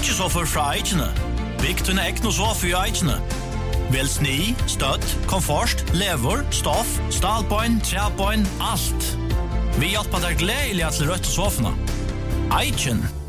Ikke så for fra Eichene. Bygg dine egn og sofa i Eichene. Vel sni, støtt, komfort, lever, stoff, stalbøyn, træbøyn, alt. Vi hjelper deg gledelig til rødt sofene. Eichen.